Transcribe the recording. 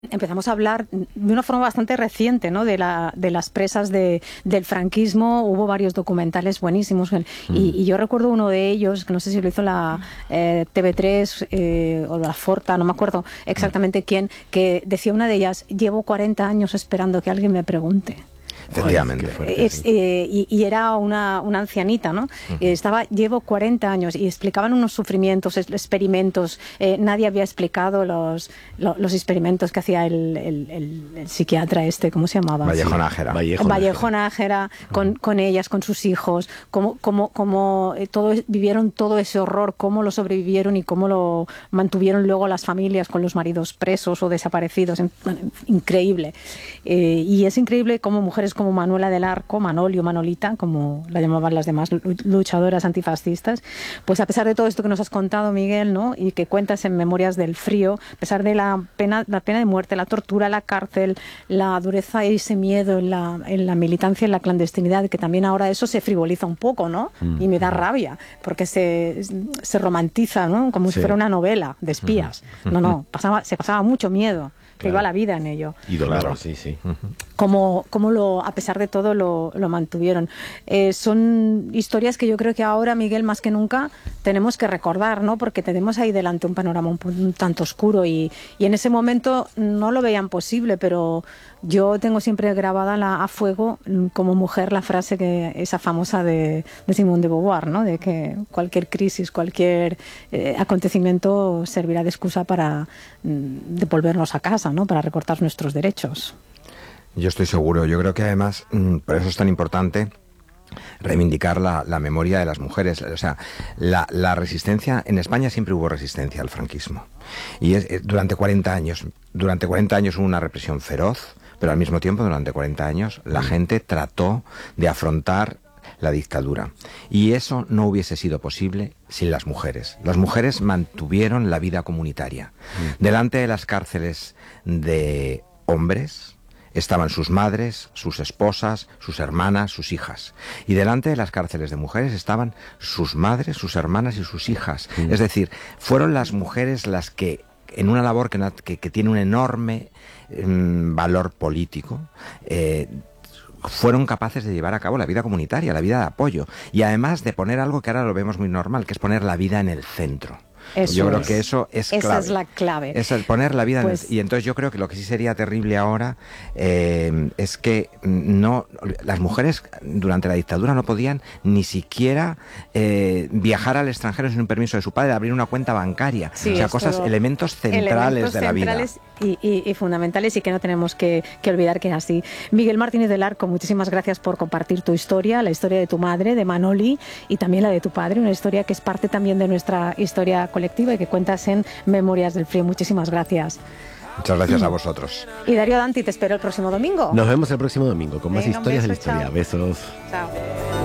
empezamos a hablar de una forma bastante reciente, ¿no? De las presas del franquismo. Hubo varios documentales buenísimos y yo recuerdo uno de ellos, que no sé si lo hizo la TV3 o la Forta, no me acuerdo exactamente quién, que decía una de ellas: llevo 40 años esperando que alguien me pregunte. Efectivamente. Y era una ancianita, ¿no? Llevo 40 años y explicaban unos sufrimientos, experimentos. Nadie había explicado los experimentos que hacía el psiquiatra ¿cómo se llamaba? Vallejo Nájera. Vallejo Nájera, con ellas, con sus hijos, cómo vivieron todo ese horror, cómo lo sobrevivieron y cómo lo mantuvieron luego las familias con los maridos presos o desaparecidos. Increíble. Y es increíble cómo mujeres como Manuela del Arco, Manoli o Manolita, como la llamaban las demás luchadoras antifascistas, pues a pesar de todo esto que nos has contado, Miguel, ¿no? Y que cuentas en Memorias del Frío, a pesar de la pena de muerte, la tortura, la cárcel, la dureza y ese miedo en la militancia, en la clandestinidad, que también ahora eso se frivoliza un poco, ¿no? Y me da rabia, porque se romantiza, ¿no? Como si fuera una novela de espías. No, se pasaba mucho miedo. Iba la vida en ello. Y dolor, claro. sí. Como a pesar de todo lo mantuvieron. Son historias que yo creo que ahora, Miguel, más que nunca tenemos que recordar, ¿no? Porque tenemos ahí delante un panorama un tanto oscuro y en ese momento no lo veían posible, pero yo tengo siempre grabada a fuego como mujer la frase esa famosa de Simone de Beauvoir, ¿no? De que cualquier crisis, cualquier acontecimiento servirá de excusa para devolvernos a casa, ¿no? Para recortar nuestros derechos. Yo estoy seguro. Yo creo que además, por eso es tan importante reivindicar la memoria de las mujeres. O sea, la resistencia, en España siempre hubo resistencia al franquismo. Y durante 40 años hubo una represión feroz, pero al mismo tiempo, durante 40 años, la gente trató de afrontar la dictadura. Y eso no hubiese sido posible sin las mujeres. Las mujeres mantuvieron la vida comunitaria. Delante de las cárceles de hombres estaban sus madres, sus esposas, sus hermanas, sus hijas. Y delante de las cárceles de mujeres estaban sus madres, sus hermanas y sus hijas. Es decir, fueron las mujeres las que, en una labor que tiene un enorme valor político, fueron capaces de llevar a cabo la vida comunitaria, la vida de apoyo. Y además de poner algo que ahora lo vemos muy normal, que es poner la vida en el centro. Yo creo que eso es clave. Esa es la clave. Es el poner la vida y entonces yo creo que lo que sí sería terrible ahora es que las mujeres durante la dictadura no podían ni siquiera viajar al extranjero sin un permiso de su padre, abrir una cuenta bancaria. Sí, o sea, elementos centrales de la vida. Y fundamentales y que no tenemos que olvidar que es así. Miguel Martínez del Arco, muchísimas gracias por compartir tu historia, la historia de tu madre, de Manoli, y también la de tu padre, una historia que es parte también de nuestra historia colectiva y que cuentas en Memorias del Frío. Muchísimas gracias. Muchas gracias a vosotros. Y Darío Danti, te espero el próximo domingo. Nos vemos el próximo domingo con más Venga, historias de la beso, historia. chao. Besos. Chao.